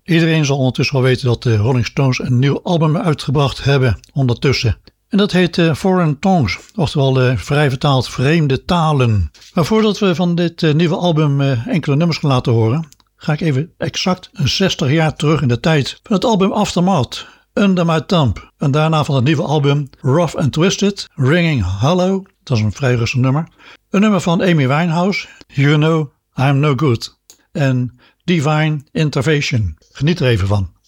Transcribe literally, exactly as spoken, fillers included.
Iedereen zal ondertussen wel weten dat de Rolling Stones een nieuw album uitgebracht hebben ondertussen. En dat heet uh, Foreign Tongues, oftewel uh, vrij vertaald vreemde talen. Maar voordat we van dit uh, nieuwe album uh, enkele nummers gaan laten horen, ga ik even exact zestig jaar terug in de tijd van het album Aftermath, Under My Thumb. En daarna van het nieuwe album Rough and Twisted, Ringing Hollow, dat is een vrij rustig nummer. Een nummer van Amy Winehouse, You Know I'm No Good. En Divine Intervention. Geniet er even van.